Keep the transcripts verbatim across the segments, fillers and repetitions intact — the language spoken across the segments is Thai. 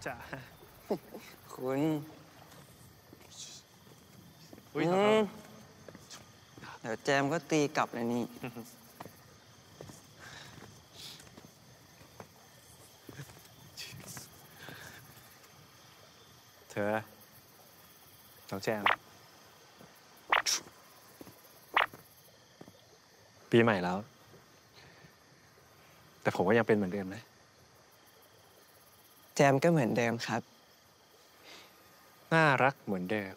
จ้ะคุณอุ้ยเดี๋ยวแจมก็ตีกลับเลยนี่เธอน้องแจมปีใหม่แล้ว แต่ผมก็ยังเป็นเหมือนเดิมนะแจมก็เหมือนเดิมครับน่ารักเหมือนเดิม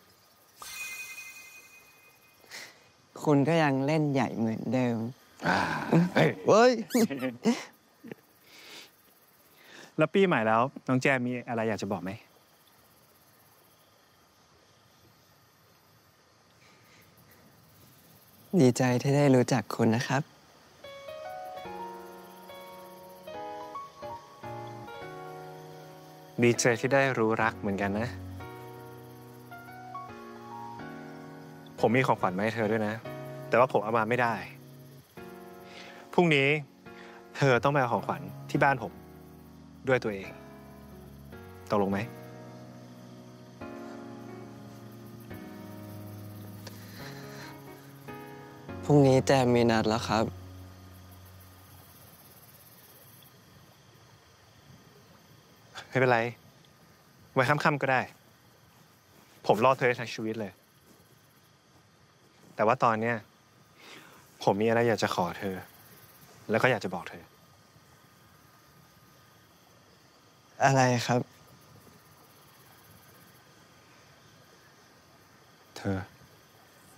คุณก็ยังเล่นใหญ่เหมือนเดิมเฮ้ยเว้ยแล้วปีใหม่แล้วน้องแจมมีอะไรอยากจะบอกไหมดีใจที่ได้รู้จักคุณนะครับดีใจที่ได้รู้รักเหมือนกันนะผมมีของขวัญมาให้เธอด้วยนะแต่ว่าผมเอามาไม่ได้พรุ่งนี้เธอต้องไปเอาของขวัญที่บ้านผมด้วยตัวเองตกลงไหมพรุ่งนี้แจมมีนัดแล้วครับไม่เป็นไรไว้ค่ำๆก็ได้ผมรอเธอทั้งชีวิตเลยแต่ว่าตอนเนี้ยผมมีอะไรอยากจะขอเธอแล้วก็อยากจะบอกเธออะไรครับเธอ